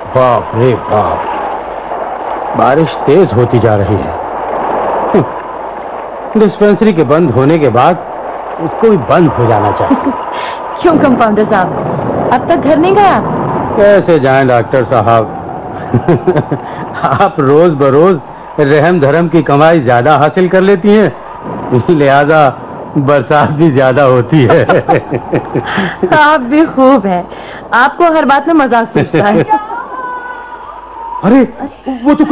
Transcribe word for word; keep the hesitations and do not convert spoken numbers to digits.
बाप रे बाप, बारिश तेज होती जा रही है। डिस्पेंसरी के बंद होने के बाद इसको भी बंद हो जाना चाहिए। क्यों कंपाउंडर साहब, अब तक घर नहीं गया? कैसे जाएं डॉक्टर साहब। आप रोज बरोज रहम धर्म की कमाई ज्यादा हासिल कर लेती हैं, लिहाजा बरसात भी ज्यादा होती है। आप भी खूब हैं, आपको हर बात में मजाक सूझता है। अरे वो तो